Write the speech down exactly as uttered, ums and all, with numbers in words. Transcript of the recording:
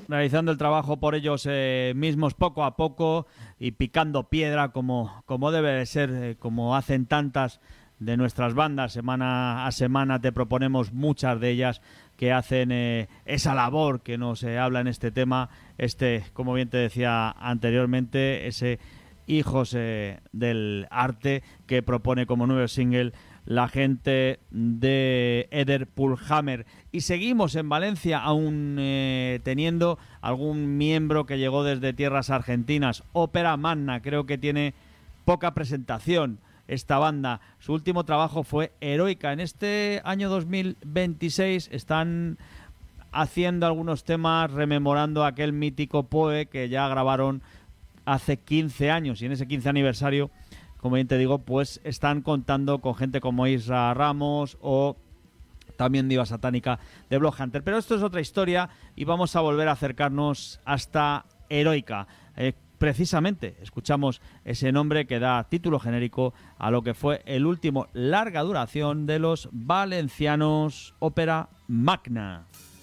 realizando el trabajo por ellos eh, mismos poco a poco y picando piedra como, como debe de ser, eh, como hacen tantas de nuestras bandas. Semana a semana te proponemos muchas de ellas que hacen eh, esa labor que nos eh, habla en este tema, este, como bien te decía anteriormente, ese Hijos eh, del Arte que propone como nuevo single la gente de Eder Pullhammer. Y seguimos en Valencia aún eh, teniendo algún miembro que llegó desde tierras argentinas. Ópera Magna, creo que tiene poca presentación esta banda. Su último trabajo fue Heroica. En este año dos mil veintiséis están haciendo algunos temas rememorando aquel mítico Poe que ya grabaron hace quince años, y en ese quince aniversario, como bien te digo, pues están contando con gente como Isra Ramos o también Diva Satánica de Bloodhunter. Pero esto es otra historia y vamos a volver a acercarnos hasta Heroica. Eh, precisamente escuchamos ese nombre que da título genérico a lo que fue el último larga duración de los valencianos Ópera Magna.